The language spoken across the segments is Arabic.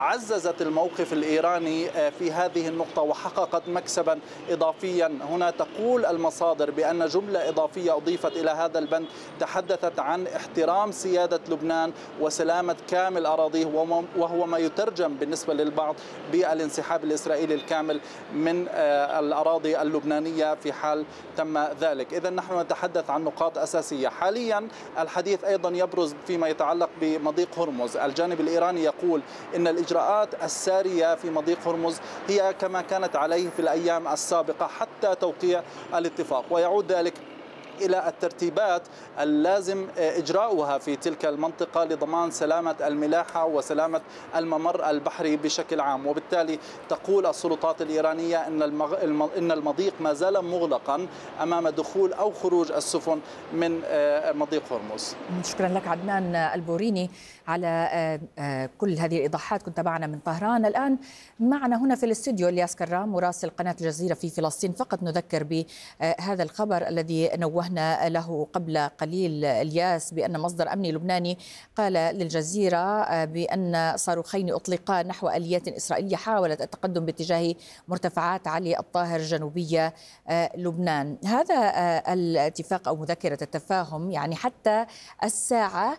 عززت الموقف الإيراني في هذه النقطة وحققت مكسبا إضافيا. هنا تقول المصادر بأن جملة إضافية أضيفت إلى هذا البند تحدثت عن احترام سيادة لبنان وسلامة كامل أراضيه، وهو ما يترجم بالنسبة للبعض بالانسحاب الإسرائيلي الكامل من الأراضي اللبنانية في حال تم ذلك. إذن نحن نتحدث عن نقاط أساسية. حاليا الحديث أيضا يبرز فيما يتعلق بمضيق هرمز. الجانب الإيراني يقول إن الإجراءات السارية في مضيق هرمز هي كما كانت عليه في الأيام السابقة حتى توقيع الاتفاق، ويعود ذلك إلى الترتيبات اللازم إجراؤها في تلك المنطقة لضمان سلامة الملاحة وسلامة الممر البحري بشكل عام. وبالتالي تقول السلطات الإيرانية إن المضيق ما زال مغلقا أمام دخول أو خروج السفن من مضيق هرمز. شكرا لك عدنان البوريني على كل هذه الإيضاحات. كنت معنا من طهران. الآن معنا هنا في الاستوديو الياس كرام مراسل قناة الجزيرة في فلسطين. فقط نذكر بهذا الخبر الذي نوهنا له قبل قليل الياس بأن مصدر أمني لبناني قال للجزيرة بأن صاروخين أطلقا نحو آليات إسرائيلية حاولت التقدم باتجاه مرتفعات علي الطاهر جنوبية لبنان. هذا الاتفاق أو مذكرة التفاهم يعني حتى الساعة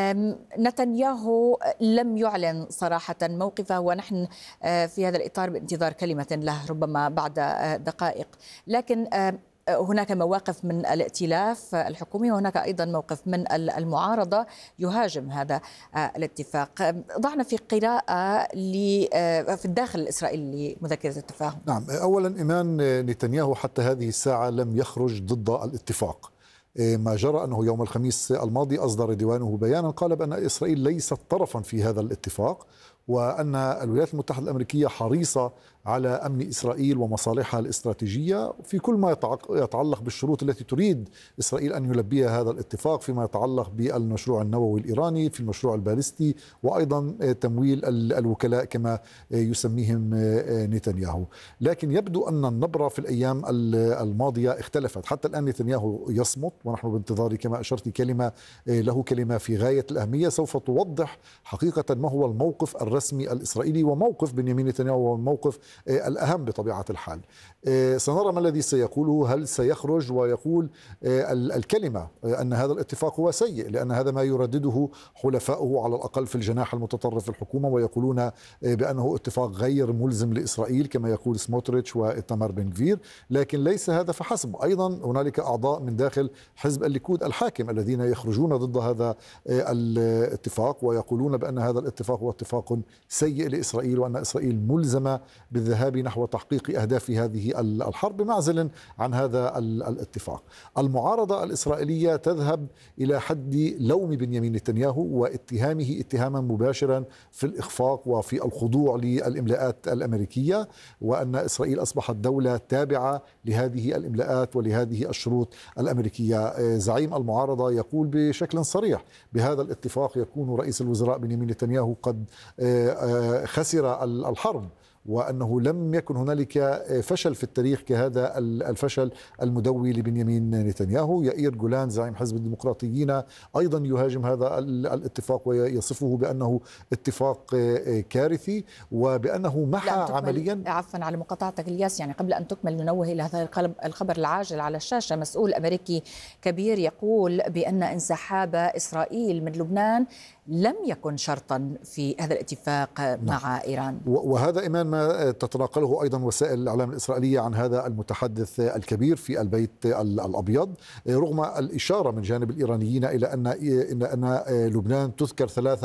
نتنياهو لم يعلن صراحة موقفه، ونحن في هذا الإطار بانتظار كلمة له ربما بعد دقائق. لكن هناك مواقف من الائتلاف الحكومي وهناك أيضا موقف من المعارضة يهاجم هذا الاتفاق. ضعنا في قراءة في الداخل الإسرائيلي لمذكرة التفاهم. نعم، أولا إيمان نتنياهو حتى هذه الساعة لم يخرج ضد الاتفاق. ما جرى أنه يوم الخميس الماضي أصدر ديوانه بيانا قال بأن إسرائيل ليست طرفا في هذا الاتفاق، وأن الولايات المتحدة الأمريكية حريصة على أمن إسرائيل ومصالحها الاستراتيجية في كل ما يتعلق بالشروط التي تريد إسرائيل أن يلبيها هذا الاتفاق فيما يتعلق بالمشروع النووي الإيراني، في المشروع البالستي، وأيضا تمويل الوكلاء كما يسميهم نتنياهو. لكن يبدو أن النبرة في الأيام الماضية اختلفت. حتى الآن نتنياهو يصمت، ونحن بانتظار كما أشرت كلمة له، كلمة في غاية الأهمية سوف توضح حقيقة ما هو الموقف الرسمي الإسرائيلي وموقف بنيامين نتنياهو، والموقف الأهم بطبيعة الحال. سنرى ما الذي سيقوله. هل سيخرج ويقول الكلمة أن هذا الاتفاق هو سيء، لأن هذا ما يردده حلفاؤه على الأقل في الجناح المتطرف في الحكومة، ويقولون بأنه اتفاق غير ملزم لإسرائيل كما يقول سموتريتش وإيتمار بن غفير. لكن ليس هذا فحسب، أيضا هنالك أعضاء من داخل حزب الليكود الحاكم الذين يخرجون ضد هذا الاتفاق ويقولون بأن هذا الاتفاق هو اتفاق سيء لإسرائيل، وأن إسرائيل ملزمة بالذهاب نحو تحقيق أهداف هذه الحرب معزلا عن هذا الاتفاق. المعارضة الإسرائيلية تذهب إلى حد لوم بنيامين نتنياهو واتهامه اتهاما مباشرا في الإخفاق وفي الخضوع للإملاءات الأمريكية، وأن إسرائيل أصبحت دولة تابعة لهذه الإملاءات ولهذه الشروط الأمريكية. زعيم المعارضة يقول بشكل صريح بهذا الاتفاق يكون رئيس الوزراء بنيامين نتنياهو قد خسر الحرب، وأنه لم يكن هنالك فشل في التاريخ كهذا الفشل المدوي لبنيامين نتنياهو. يائير جولان زعيم حزب الديمقراطيين أيضا يهاجم هذا الاتفاق ويصفه بأنه اتفاق كارثي وبأنه محى عمليا. عفوا على مقاطعتك الياس، يعني قبل أن تكمل ننوه إلى هذا الخبر العاجل على الشاشة. مسؤول أمريكي كبير يقول بأن انسحاب إسرائيل من لبنان لم يكن شرطا في هذا الاتفاق مع إيران. وهذا إيمان ما تتناقله أيضا وسائل الإعلام الإسرائيلية عن هذا المتحدث الكبير في البيت الأبيض، رغم الإشارة من جانب الإيرانيين إلى أن لبنان تذكر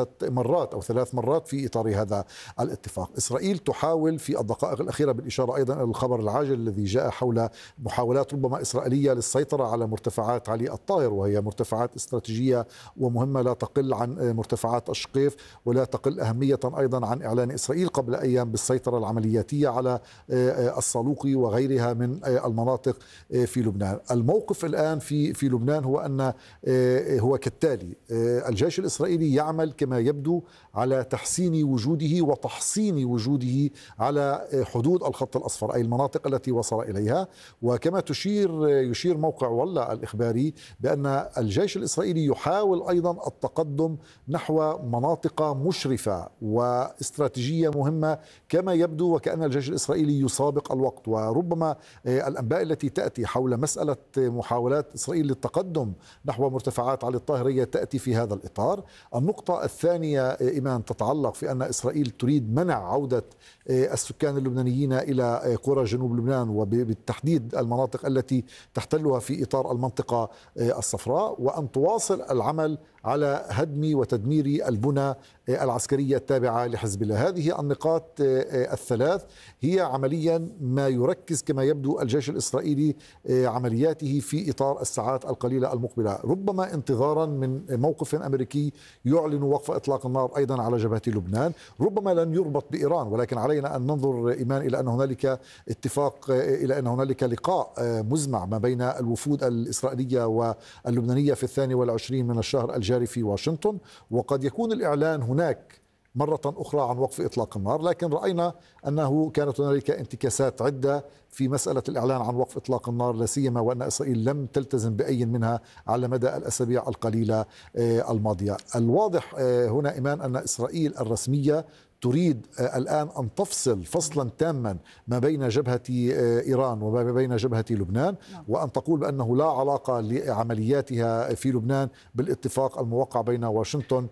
3 مرات في إطار هذا الاتفاق. إسرائيل تحاول في الدقائق الأخيرة، بالإشارة أيضا إلى الخبر العاجل الذي جاء حول محاولات ربما إسرائيلية للسيطرة على مرتفعات علي الطاهر، وهي مرتفعات استراتيجية ومهمة لا تقل عن مرتفعات الشقيف ولا تقل أهمية أيضا عن إعلان إسرائيل قبل أيام بالسيطرة السيطرة العملياتية على الصالوقي وغيرها من المناطق في لبنان. الموقف الآن في لبنان هو أن هو كالتالي: الجيش الإسرائيلي يعمل كما يبدو على تحسين وجوده وتحصين وجوده على حدود الخط الأصفر، أي المناطق التي وصل إليها. وكما يشير موقع ولا الإخباري بأن الجيش الإسرائيلي يحاول أيضا التقدم نحو مناطق مشرفة واستراتيجية مهمة كما يبدو، وكأن الجيش الإسرائيلي يسابق الوقت. وربما الأنباء التي تأتي حول مسألة محاولات إسرائيل للتقدم نحو مرتفعات علي الطاهرية تأتي في هذا الإطار. النقطة الثانية إيمان تتعلق في أن إسرائيل تريد منع عودة السكان اللبنانيين إلى قرى جنوب لبنان، وبالتحديد المناطق التي تحتلها في إطار المنطقة الصفراء، وأن تواصل العمل على هدم وتدمير البنى العسكرية التابعة لحزب الله. هذه النقاط الثلاث هي عمليا ما يركز كما يبدو الجيش الإسرائيلي عملياته في إطار الساعات القليلة المقبلة، ربما انتظارا من موقف أمريكي يعلن وقف إطلاق النار أيضا على جبهة لبنان. ربما لن يربط بإيران، ولكن علينا أن ننظر إيمان إلى أن هنالك اتفاق، إلى أن هنالك لقاء مزمع ما بين الوفود الإسرائيلية واللبنانية في 22 من الشهر الجاري في واشنطن، وقد يكون الإعلان هناك مرة أخرى عن وقف إطلاق النار. لكن رأينا أنه كانت هنالك انتكاسات عدة في مسألة الإعلان عن وقف إطلاق النار، لا سيما وأن إسرائيل لم تلتزم بأي منها على مدى الأسابيع القليلة الماضية. الواضح هنا إيمان أن إسرائيل الرسمية تريد الآن أن تفصل فصلا تاما ما بين جبهة إيران وما بين جبهة لبنان، وأن تقول بأنه لا علاقة لعملياتها في لبنان بالاتفاق الموقع بين واشنطن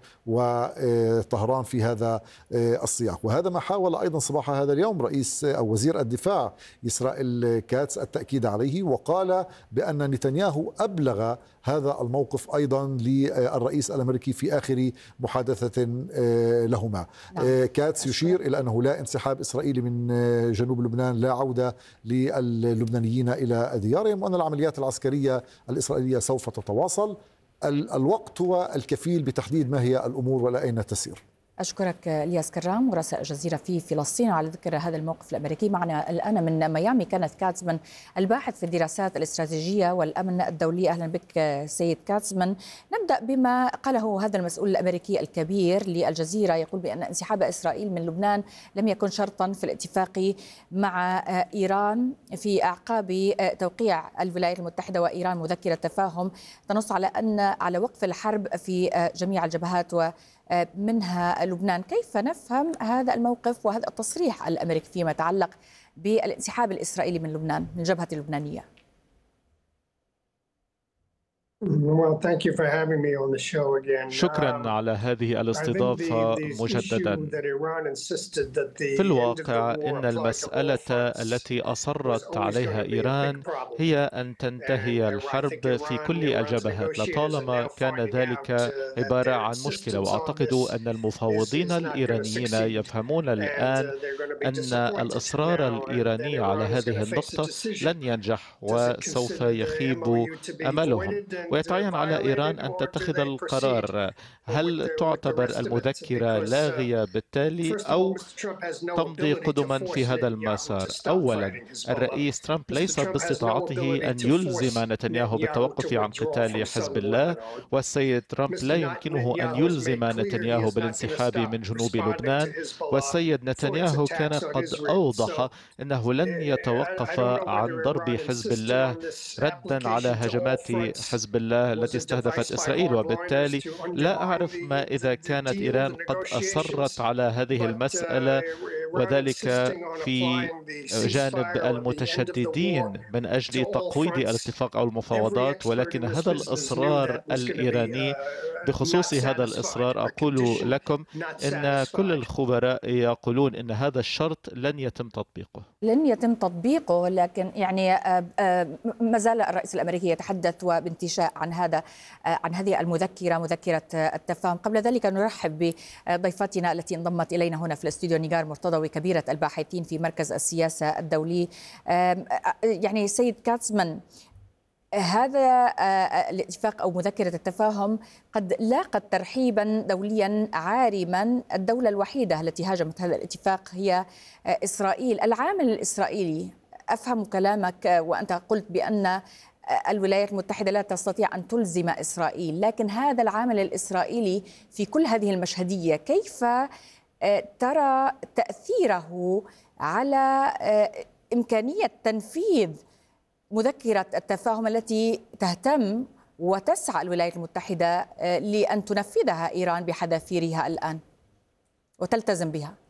وطهران في هذا السياق. وهذا ما حاول أيضا صباح هذا اليوم رئيس أو وزير الدفاع إسرائيل كاتس التأكيد عليه، وقال بأن نتنياهو أبلغ هذا الموقف أيضا للرئيس الأمريكي في آخر محادثة لهما. كاتس يشير إلى أنه لا انسحاب إسرائيلي من جنوب لبنان، لا عودة للبنانيين إلى ديارهم، وأن العمليات العسكرية الإسرائيلية سوف تتواصل. الوقت هو الكفيل بتحديد ما هي الأمور ولا أين تسير. أشكرك الياس كرام مراسل الجزيرة في فلسطين على ذكر هذا الموقف الأمريكي. معنا الآن من ميامي كانت كاتسمان الباحث في الدراسات الاستراتيجية والأمن الدولي. أهلا بك سيد كاتسمان. نبدأ بما قاله هذا المسؤول الأمريكي الكبير للجزيرة، يقول بأن انسحاب إسرائيل من لبنان لم يكن شرطا في الاتفاق مع إيران في أعقاب توقيع الولايات المتحدة وإيران مذكرة تفاهم تنص على وقف الحرب في جميع الجبهات ومنها لبنان. كيف نفهم هذا الموقف وهذا التصريح الأمريكي فيما يتعلق بالانسحاب الإسرائيلي من لبنان من الجبهة اللبنانية؟ شكرا على هذه الاستضافة مجددا. في الواقع إن المسألة التي أصرت عليها إيران هي أن تنتهي الحرب في كل الجبهات لطالما كان ذلك عبارة عن مشكلة. وأعتقد أن المفاوضين الإيرانيين يفهمون الآن أن الإصرار الإيراني على هذه النقطة لن ينجح وسوف يخيب أملهم، ويتعين على إيران أن تتخذ القرار: هل تعتبر المذكرة لاغية بالتالي أو تمضي قدما في هذا المسار؟ أولا، الرئيس ترامب ليس باستطاعته أن يلزم نتنياهو بالتوقف عن قتال حزب الله، والسيد ترامب لا يمكنه أن يلزم نتنياهو بالانسحاب من جنوب لبنان. والسيد نتنياهو كان قد أوضح أنه لن يتوقف عن ضرب حزب الله ردا على هجمات حزب الله التي استهدفت إسرائيل. وبالتالي لا أعرف ما إذا كانت إيران قد أصرت على هذه المسألة، وذلك في جانب المتشددين من أجل تقويض الاتفاق أو المفاوضات، ولكن هذا الإصرار الإيراني بخصوص هذا الإصرار أقول لكم إن كل الخبراء يقولون إن هذا الشرط لن يتم تطبيقه. لكن يعني ما زال الرئيس الأمريكي يتحدث وبانتشاء عن هذه المذكرة، مذكرة التفاهم. قبل ذلك نرحب بضيفتنا التي انضمت إلينا هنا في الاستوديو، نيغار مرتضوي كبيرة الباحثين في مركز السياسة الدولي. يعني سيد كاتسمان، هذا الاتفاق أو مذكرة التفاهم قد لاقت ترحيبا دوليا عارما. الدولة الوحيدة التي هاجمت هذا الاتفاق هي إسرائيل. العامل الإسرائيلي، أفهم كلامك وأنت قلت بأن الولايات المتحدة لا تستطيع أن تلزم إسرائيل، لكن هذا العامل الإسرائيلي في كل هذه المشهدية كيف ترى تأثيره على إمكانية تنفيذ مذكرة التفاهم التي تهتم وتسعى الولايات المتحدة لأن تنفذها إيران بحذافيرها الآن وتلتزم بها؟